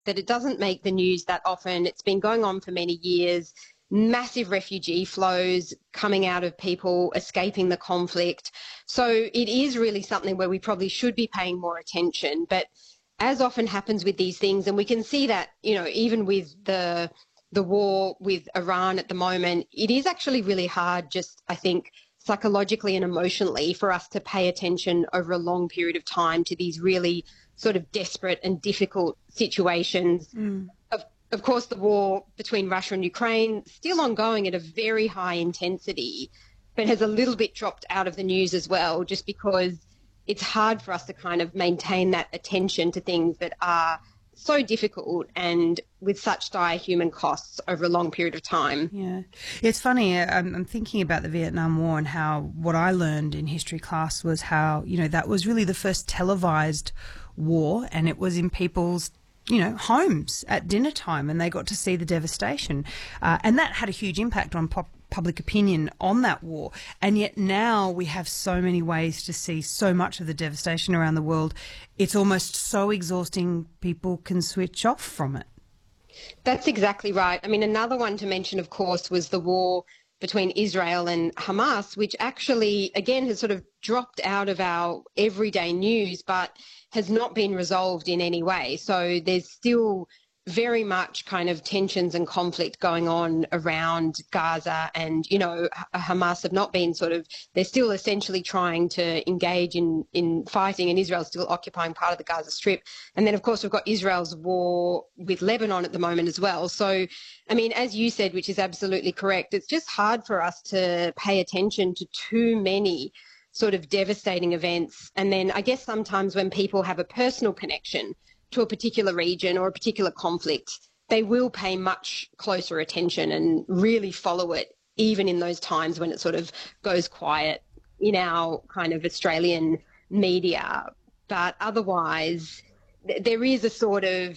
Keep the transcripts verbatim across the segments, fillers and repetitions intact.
that it doesn't make the news that often. It's been going on for many years. Massive refugee flows coming out of people escaping the conflict. So it is really something where we probably should be paying more attention. But as often happens with these things, and we can see that, you know, even with the the war with Iran at the moment, it is actually really hard, just, I think, psychologically and emotionally, for us to pay attention over a long period of time to these really sort of desperate and difficult situations. Mm. Of, of course, the war between Russia and Ukraine still ongoing at a very high intensity, but has a little bit dropped out of the news as well, just because it's hard for us to kind of maintain that attention to things that are so difficult and with such dire human costs over a long period of time. Yeah. It's funny, I'm, I'm thinking about the Vietnam War and how what I learned in history class was how, you know, that was really the first televised war, and it was in people's, you know, homes at dinner time, and they got to see the devastation. Uh, and that had a huge impact on pop public opinion on that war. And yet now we have so many ways to see so much of the devastation around the world. It's almost so exhausting, people can switch off from it. That's exactly right. I mean, another one to mention, of course, was the war between Israel and Hamas, which actually, again, has sort of dropped out of our everyday news, but has not been resolved in any way. So there's still very much kind of tensions and conflict going on around Gaza, and, you know, Hamas have not been sort of, they're still essentially trying to engage in, in fighting, and Israel's still occupying part of the Gaza Strip. And then, of course, we've got Israel's war with Lebanon at the moment as well. So, I mean, as you said, which is absolutely correct, it's just hard for us to pay attention to too many sort of devastating events. And then I guess sometimes when people have a personal connection to a particular region or a particular conflict, they will pay much closer attention and really follow it, even in those times when it sort of goes quiet in our kind of Australian media. But otherwise, th- there is a sort of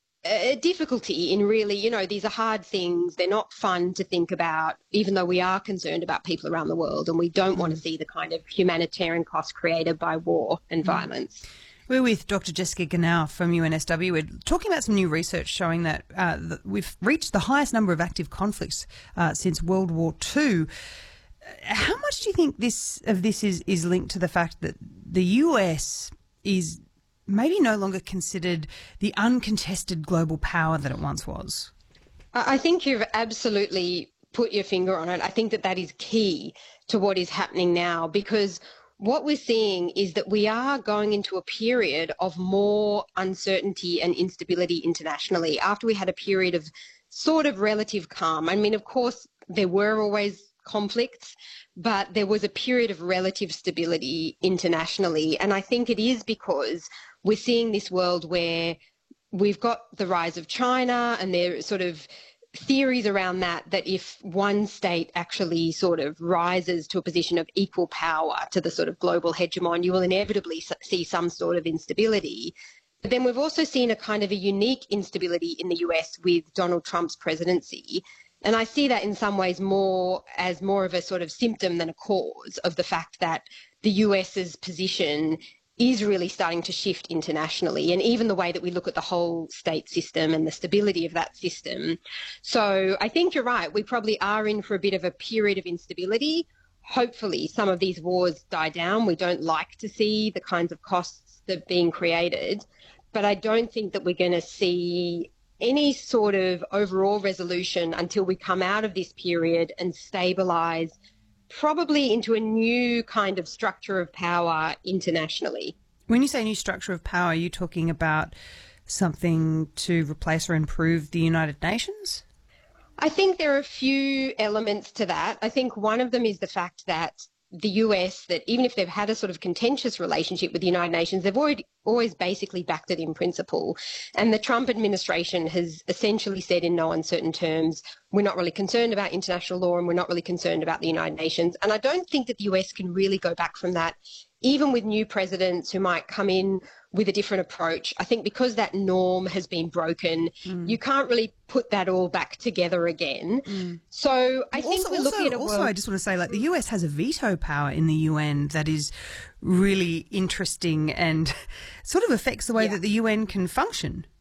a difficulty in really, you know, these are hard things. They're not fun to think about, even though we are concerned about people around the world, and we don't want to see the kind of humanitarian cost created by war and violence. We're with Doctor Jessica Ganau from U N S W. We're talking about some new research showing that, uh, that we've reached the highest number of active conflicts uh, since World War Two. How much do you think this of this is, is linked to the fact that the U S is maybe no longer considered the uncontested global power that it once was? I think you've absolutely put your finger on it. I think that that is key to what is happening now, because what we're seeing is that we are going into a period of more uncertainty and instability internationally after we had a period of sort of relative calm. I mean, of course, there were always conflicts, but there was a period of relative stability internationally. And I think it is because we're seeing this world where we've got the rise of China, and there sort of theories around that, that if one state actually sort of rises to a position of equal power to the sort of global hegemon, you will inevitably see some sort of instability. But then we've also seen a kind of a unique instability in the U S with Donald Trump's presidency. And I see that in some ways more as more of a sort of symptom than a cause of the fact that the US's position is really starting to shift internationally, and even the way that we look at the whole state system and the stability of that system. So I think you're right. We probably are in for a bit of a period of instability. Hopefully some of these wars die down. We don't like to see the kinds of costs that are being created, but I don't think that we're going to see any sort of overall resolution until we come out of this period and stabilise probably into a new kind of structure of power internationally. When you say new structure of power, are you talking about something to replace or improve the United Nations? I think there are a few elements to that. I think one of them is the fact that the U S, that even if they've had a sort of contentious relationship with the United Nations, they've already, always basically backed it in principle. And the Trump administration has essentially said in no uncertain terms, we're not really concerned about international law and we're not really concerned about the United Nations. And I don't think that the U S can really go back from that, even with new presidents who might come in with a different approach. I think because that norm has been broken, mm. you can't really put that all back together again. Mm. So I think also, we're looking also, at a world... Also, I just want to say, like, the U S has a veto power in the U N that is really interesting and sort of affects the way yeah. that the U N can function.